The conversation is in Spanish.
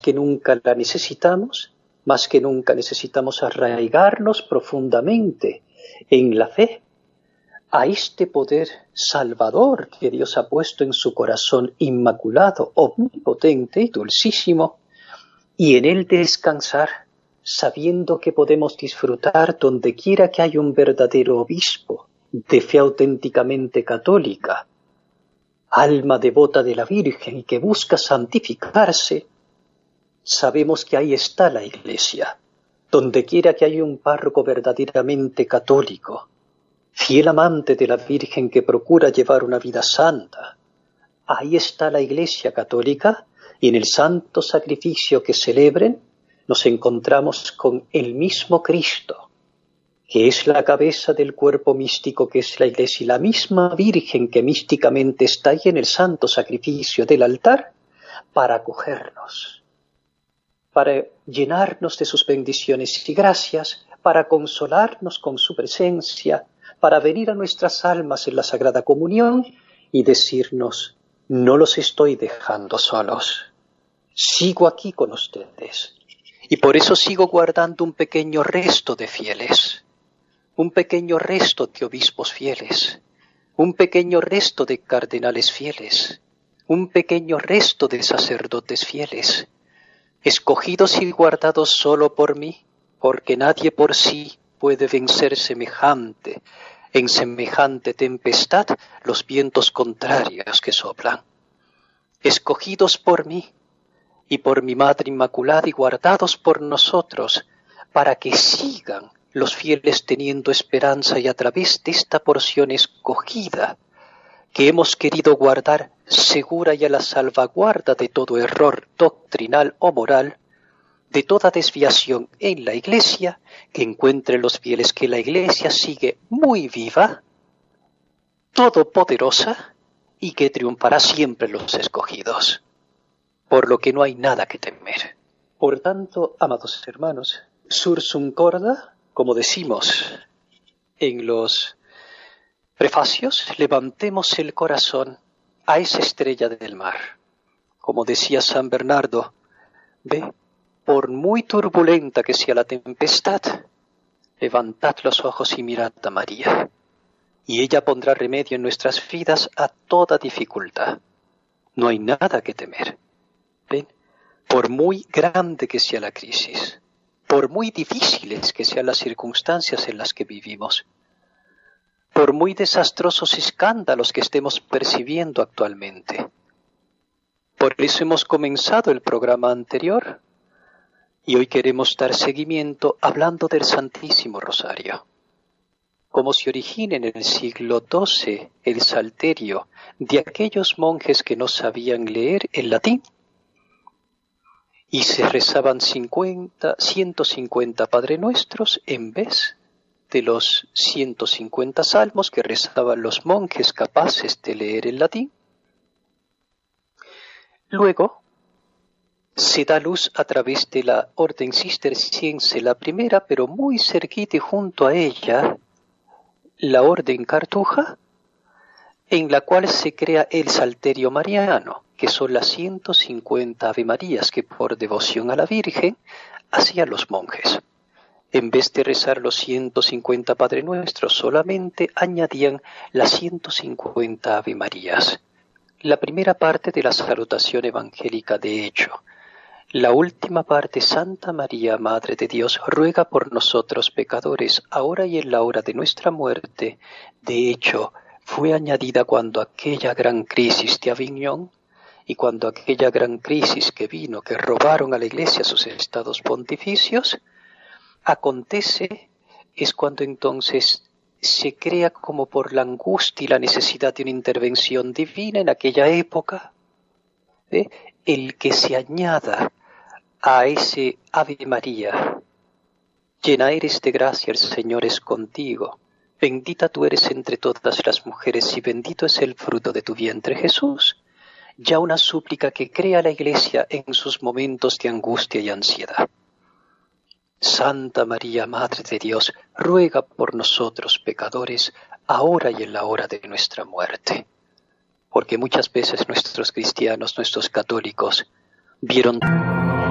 que nunca la necesitamos, más que nunca necesitamos arraigarnos profundamente en la fe a este poder salvador que Dios ha puesto en su corazón inmaculado, omnipotente y dulcísimo, y en él descansar, sabiendo que podemos disfrutar donde quiera que haya un verdadero obispo de fe auténticamente católica, alma devota de la Virgen y que busca santificarse. Sabemos que ahí está la Iglesia, donde quiera que haya un párroco verdaderamente católico, fiel amante de la Virgen que procura llevar una vida santa. Ahí está la Iglesia católica y en el santo sacrificio que celebren nos encontramos con el mismo Cristo, que es la cabeza del cuerpo místico que es la Iglesia y la misma Virgen que místicamente está ahí en el santo sacrificio del altar para acogernos, para llenarnos de sus bendiciones y gracias, para consolarnos con su presencia, para venir a nuestras almas en la Sagrada Comunión y decirnos: no los estoy dejando solos, sigo aquí con ustedes. Y por eso sigo guardando un pequeño resto de fieles, un pequeño resto de obispos fieles, un pequeño resto de cardenales fieles, un pequeño resto de sacerdotes fieles, escogidos y guardados solo por mí, porque nadie por sí puede vencer en semejante tempestad los vientos contrarios que soplan. Escogidos por mí y por mi Madre Inmaculada y guardados por nosotros, para que sigan los fieles teniendo esperanza y a través de esta porción escogida que hemos querido guardar segura y a la salvaguarda de todo error doctrinal o moral, de toda desviación en la Iglesia, que encuentren los fieles que la Iglesia sigue muy viva, todopoderosa y que triunfará siempre los escogidos, por lo que no hay nada que temer. Por tanto, amados hermanos, sursum corda, como decimos en los prefacios, levantemos el corazón a esa estrella del mar. Como decía San Bernardo, ve, por muy turbulenta que sea la tempestad, levantad los ojos y mirad a María, y ella pondrá remedio en nuestras vidas a toda dificultad. No hay nada que temer. ¿Ven? Por muy grande que sea la crisis, por muy difíciles que sean las circunstancias en las que vivimos, por muy desastrosos escándalos que estemos percibiendo actualmente. Por eso hemos comenzado el programa anterior y hoy queremos dar seguimiento hablando del Santísimo Rosario. Como se origina en el siglo XII el salterio de aquellos monjes que no sabían leer el latín y se rezaban 150 Padre Nuestros en vez de los 150 salmos que rezaban los monjes capaces de leer el latín. Luego se da luz a través de la orden cisterciense, la primera, pero muy cerquita y junto a ella, la orden cartuja, en la cual se crea el salterio mariano, que son las 150 Ave Marías que por devoción a la Virgen hacían los monjes. En vez de rezar los 150 Padre Nuestros, solamente añadían las 150 Ave Marías. La primera parte de la salutación evangélica, de hecho. La última parte: Santa María, Madre de Dios, ruega por nosotros pecadores, ahora y en la hora de nuestra muerte. De hecho, fue añadida cuando aquella gran crisis de Aviñón y cuando aquella gran crisis que vino, que robaron a la Iglesia sus estados pontificios, acontece, es cuando entonces se crea como por la angustia y la necesidad de una intervención divina en aquella época, el que se añada a ese Ave María: llena eres de gracia, el Señor es contigo, bendita tú eres entre todas las mujeres y bendito es el fruto de tu vientre, Jesús. Ya una súplica que crea la Iglesia en sus momentos de angustia y ansiedad. Santa María, Madre de Dios, ruega por nosotros pecadores, ahora y en la hora de nuestra muerte. Porque muchas veces nuestros cristianos, nuestros católicos, vieron